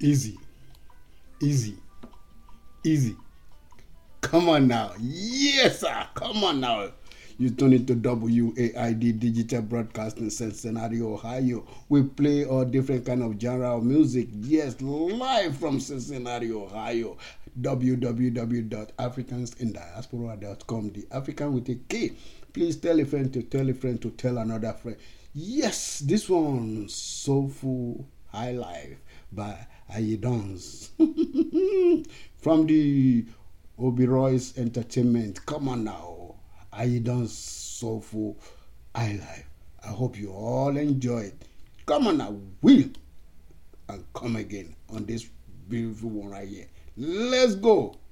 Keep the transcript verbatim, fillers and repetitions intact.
Easy, easy, easy. Come on now. Yes, sir. Come on now. You tune into W A I D Digital Broadcasting, Cincinnati, Ohio. We play all different kind of genre of music. Yes, live from Cincinnati, Ohio. w w w dot africans in diaspora dot com. The African with a K. Please tell a friend to tell a friend to tell another friend. Yes, this one, Soulful High Life by Ayidons. From the Oberoy's Entertainment. Come on now. Ayidons Soulful High Life. I hope you all enjoy it. Come on now. Will and come again on this beautiful one right here. Let's go.